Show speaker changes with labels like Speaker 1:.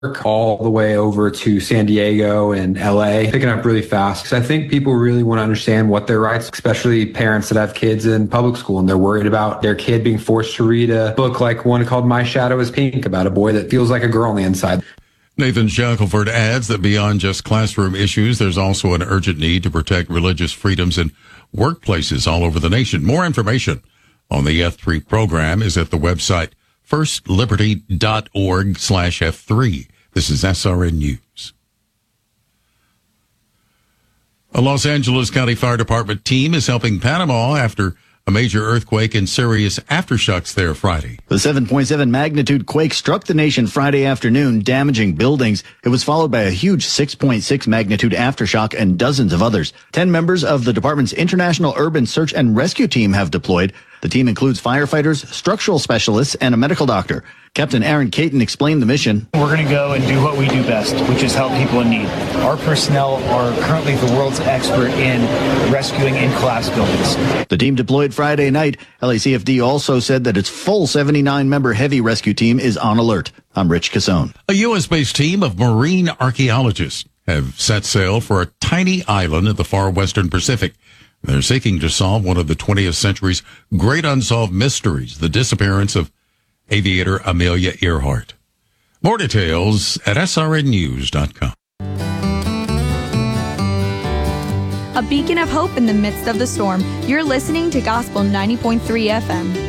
Speaker 1: all the way over to San Diego and LA, picking up really fast. Because I think people really want to understand what their rights, especially parents that have kids in public school and they're worried about their kid being forced to read a book like one called My Shadow is Pink about a boy that feels like a girl on the inside.
Speaker 2: Nathan Shackelford adds that beyond just classroom issues, there's also an urgent need to protect religious freedoms in workplaces all over the nation. More information on the F3 program is at the website firstliberty.org/F3. This is SRN News. A Los Angeles County Fire Department team is helping Panama after a major earthquake and serious aftershocks there Friday.
Speaker 3: The 7.7 magnitude quake struck the nation Friday afternoon, damaging buildings. It was followed by a huge 6.6 magnitude aftershock and dozens of others. 10 members of the department's International Urban Search and Rescue Team have deployed. The team includes firefighters, structural specialists, and a medical doctor. Captain Aaron Caton explained the mission.
Speaker 4: We're going to go and do what we do best, which is help people in need. Our personnel are currently the world's expert in rescuing in collapsed buildings.
Speaker 3: The team deployed Friday night. LACFD also said that its full 79-member heavy rescue team is on alert. I'm Rich Cassone.
Speaker 2: A U.S.-based team of marine archaeologists have set sail for a tiny island in the far western Pacific. They're seeking to solve one of the 20th century's great unsolved mysteries, the disappearance of aviator Amelia Earhart. More details at srnnews.com.
Speaker 5: A beacon of hope in the midst of the storm. You're listening to Gospel 90.3 FM.